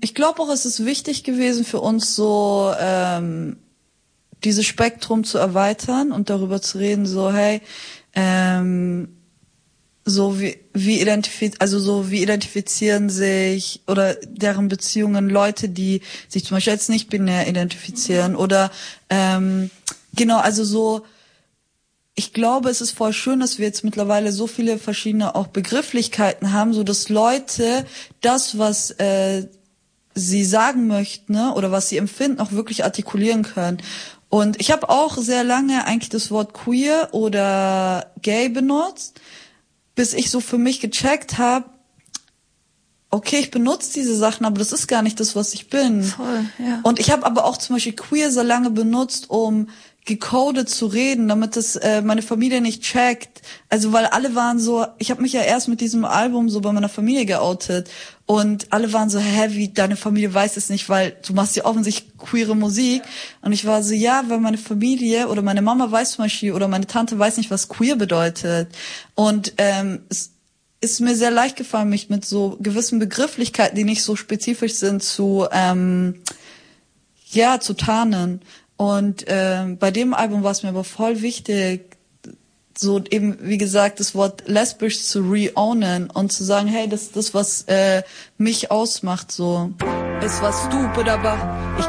Ich glaube auch, es ist wichtig gewesen für uns so, dieses Spektrum zu erweitern und darüber zu reden, so, hey, so wie identifizieren sich oder deren Beziehungen Leute, die sich zum Beispiel als nicht binär identifizieren oder genau, also so, ich glaube, es ist voll schön, dass wir jetzt mittlerweile so viele verschiedene auch Begrifflichkeiten haben, so dass Leute das, was sie sagen möchten, ne, oder was sie empfinden, auch wirklich artikulieren können. Und ich habe auch sehr lange eigentlich das Wort queer oder gay benutzt, bis ich so für mich gecheckt habe, okay, ich benutze diese Sachen, aber das ist gar nicht das, was ich bin. Voll, ja. Und ich habe aber auch zum Beispiel queer so lange benutzt, um gecodet zu reden, damit das meine Familie nicht checkt. Also weil alle waren so, ich habe mich ja erst mit diesem Album so bei meiner Familie geoutet und alle waren so, hä, wie, deine Familie weiß es nicht, weil du machst ja offensichtlich queere Musik. Und ich war so, ja, weil meine Familie oder meine Mama weiß zum Beispiel oder meine Tante weiß nicht, was queer bedeutet. Und es ist mir sehr leicht gefallen, mich mit so gewissen Begrifflichkeiten, die nicht so spezifisch sind, zu tarnen. Und bei dem Album war es mir aber voll wichtig, so eben, wie gesagt, das Wort lesbisch zu reownen und zu sagen, hey, das ist das, was mich ausmacht, so. Ist was stupid, aber ich